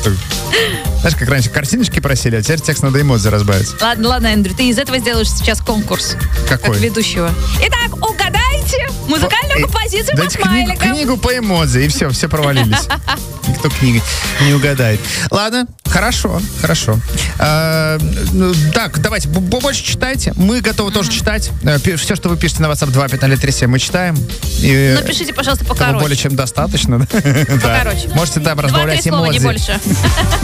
Знаешь, как раньше картиночки просили, а теперь текст надо эмодзи разбавить. Ладно, Эндрю, ты из этого сделаешь сейчас конкурс. Какой? Как ведущего. Итак, угадайте музыкальную композицию по смайликам. Книгу по эмодзи, и все провалились. Никто книги не угадает. Ладно, хорошо. Так, давайте, больше читайте. Мы готовы тоже читать. Все, что вы пишете на WhatsApp 25037, мы читаем. Напишите, пожалуйста, покороче. Более чем достаточно. Покороче. Можете там разбавлять 2-3 слова, не эмодзи. больше.